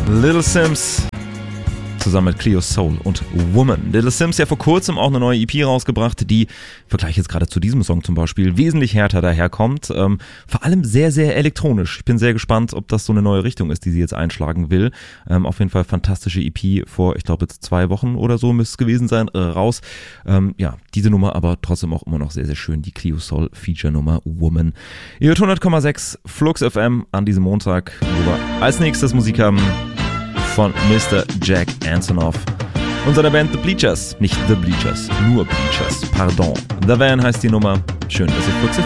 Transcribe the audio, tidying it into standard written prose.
Little Simz zusammen mit Cleo Soul und Woman. Little Simz ja vor kurzem auch eine neue EP rausgebracht, die, im Vergleich jetzt gerade zu diesem Song zum Beispiel, wesentlich härter daherkommt. Vor allem sehr, sehr elektronisch. Ich bin sehr gespannt, ob das so eine neue Richtung ist, die sie jetzt einschlagen will. Auf jeden Fall fantastische EP vor, ich glaube jetzt 2 Wochen oder so müsste es gewesen sein, raus. Ja, diese Nummer aber trotzdem auch immer noch sehr, sehr schön. Die Cleo Soul Feature-Nummer Woman. Ihr hört 100,6 Flux FM an diesem Montag, wo wir als nächstes Musik haben von Mr. Jack Antonoff und seiner Band The Bleachers. Nicht The Bleachers, nur Bleachers, pardon. The Van heißt die Nummer. Schön, dass ihr Flux FM